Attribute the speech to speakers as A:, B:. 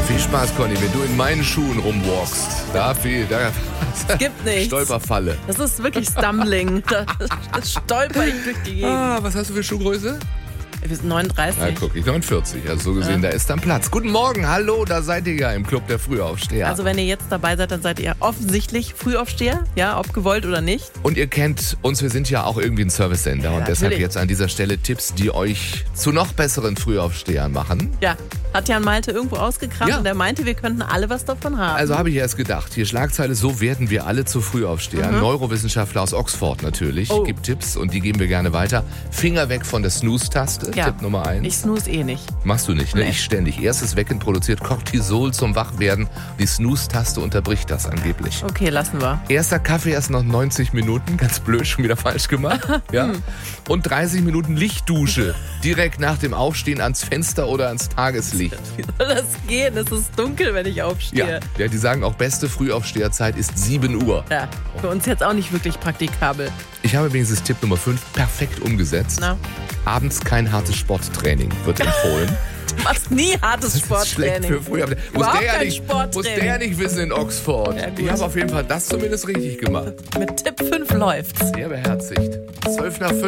A: Viel Spaß, Conny, wenn du in meinen Schuhen rumwalkst. Da
B: Gibt nichts.
A: Stolperfalle.
B: Das ist wirklich Stumbling. Das stolper ich durch die Gegend.
A: Was hast du für Schuhgröße?
B: Wir sind 39.
A: Ja, guck ich, 49. Also so gesehen, da ist dann Platz. Guten Morgen, hallo, da seid ihr ja im Club der Frühaufsteher.
B: Also wenn ihr jetzt dabei seid, dann seid ihr offensichtlich Frühaufsteher, ja, ob gewollt oder nicht.
A: Und ihr kennt uns, wir sind ja auch irgendwie ein Service-Sender. Und deshalb
B: natürlich.
A: jetzt an dieser Stelle Tipps, die euch zu noch besseren Frühaufstehern machen.
B: Ja, hat Jan Malte irgendwo ausgekramt und er meinte, wir könnten alle was davon haben.
A: Also habe ich erst gedacht, hier Schlagzeile, so werden wir alle zu Frühaufstehern. Neurowissenschaftler aus Oxford natürlich, gibt Tipps und die geben wir gerne weiter. Finger weg von der Snooze-Taste,
B: Ja.
A: Tipp Nummer 1.
B: Ich snooze eh nicht.
A: Machst du nicht, ne?
B: Nee.
A: Ich ständig. Erstes Wecken produziert Cortisol zum Wachwerden. Die Snooze-Taste unterbricht das angeblich.
B: Okay, lassen wir.
A: Erster Kaffee erst nach 90 Minuten. Ganz blöd, schon wieder falsch gemacht. Ja. Und 30 Minuten Lichtdusche. Direkt nach dem Aufstehen ans Fenster oder ans Tageslicht.
B: Wie soll das gehen? Es ist dunkel, wenn ich aufstehe.
A: Ja, die sagen auch, beste Frühaufsteherzeit ist 7 Uhr.
B: Ja, für uns jetzt auch nicht wirklich praktikabel.
A: Ich habe wenigstens Tipp Nummer 5 perfekt umgesetzt.
B: Na?
A: Abends kein hartes Sporttraining wird empfohlen.
B: Du machst nie hartes
A: Das ist schlecht
B: Sporttraining.
A: für früh. Muss der ja nicht wissen in Oxford.
B: Ja, gut.
A: Ich habe auf jeden Fall das zumindest richtig gemacht.
B: Mit Tipp 5 läuft's.
A: Sehr beherzigt. 12 nach 5.